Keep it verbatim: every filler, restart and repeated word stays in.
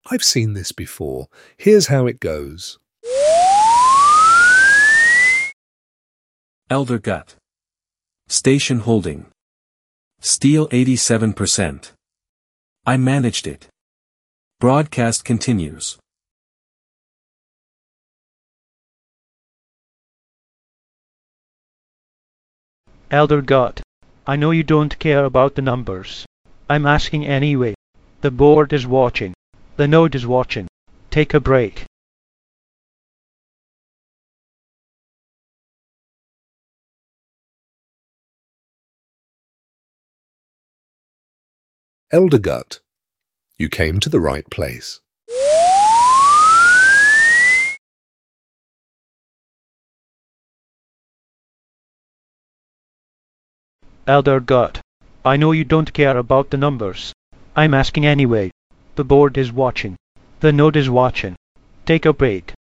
I've seen this before. Here's how it goes. Elder Gut. Station holding. Steel eighty-seven percent. I managed it. Broadcast continues. Elder God, I know you don't care about the numbers. I'm asking anyway. The board is watching. The node is watching. Take a break. Elder Gut, you came to the right place. Elder God, I know you don't care about the numbers. I'm asking anyway. The board is watching. The node is watching. Take a break.